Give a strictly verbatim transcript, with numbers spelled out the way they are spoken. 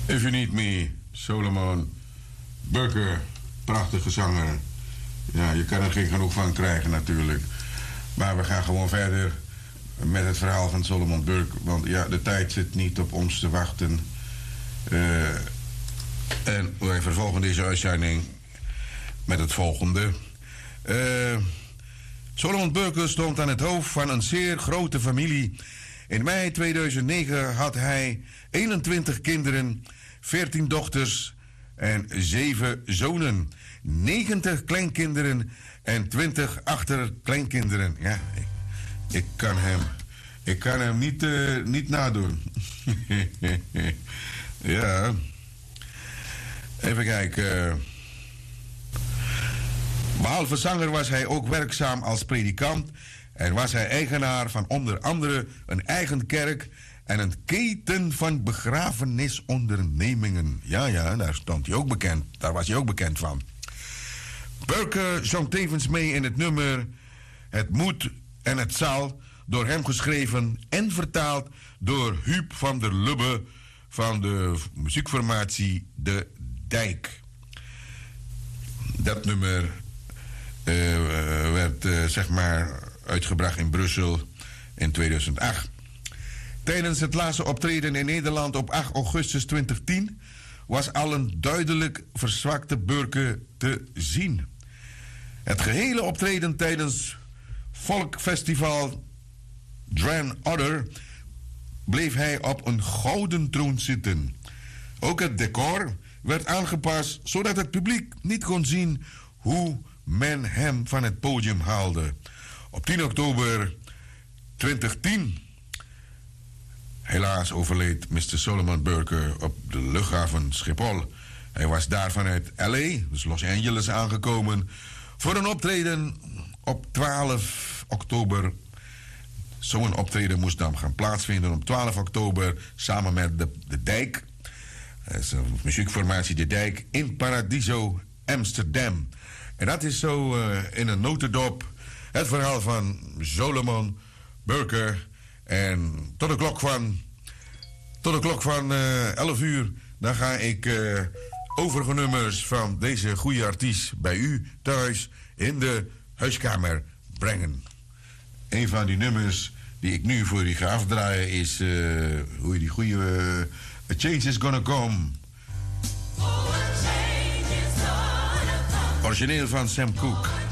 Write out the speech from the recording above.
If You Need Me, Solomon Burke, prachtige zanger. Ja, je kan er geen genoeg van krijgen natuurlijk. Maar we gaan gewoon verder met het verhaal van Solomon Burke. Want ja, de tijd zit niet op ons te wachten. Uh, en wij vervolgen deze uitzending met het volgende. Uh, Solomon Burke stond aan het hoofd van een zeer grote familie. In mei tweeduizend negen had hij eenentwintig kinderen, veertien dochters en zeven zonen, negentig kleinkinderen en twintig achterkleinkinderen. Ja, ik, ik kan hem, ik kan hem niet, uh, niet nadoen. Ja. Even kijken. Behalve zanger was hij ook werkzaam als predikant en was hij eigenaar van onder andere een eigen kerk en een keten van begrafenisondernemingen. Ja, ja, daar stond hij ook bekend. Daar was hij ook bekend van. Burke zong tevens mee in het nummer Het Moet en Het Zal, door hem geschreven en vertaald door Huub van der Lubbe van de muziekformatie De Dijk. Dat nummer uh, werd uh, zeg maar uitgebracht in Brussel in tweeduizend acht. Tijdens het laatste optreden in Nederland op acht augustus tweeduizend tien was al een duidelijk verzwakte Burke te zien. Het gehele optreden tijdens Volkfestival Dran Odder bleef hij op een gouden troon zitten. Ook het decor werd aangepast zodat het publiek niet kon zien hoe men hem van het podium haalde. Op tien oktober tweeduizend tien helaas overleed mister Solomon Burke op de luchthaven Schiphol. Hij was daar vanuit L A, dus Los Angeles, aangekomen voor een optreden op twaalf oktober. Zo'n optreden moest dan gaan plaatsvinden op twaalf oktober samen met de, de Dijk. Dat is een muziekformatie De Dijk in Paradiso, Amsterdam. En dat is zo uh, in een notendop het verhaal van Solomon Burke. En tot de klok van, tot de klok van uh, elf uur, dan ga ik uh, overige nummers van deze goede artiest bij u thuis in de huiskamer brengen. Een van die nummers die ik nu voor u ga afdraaien is, uh, hoe je die goede uh, A Change Is Gonna Come. Origineel van Sam Cooke.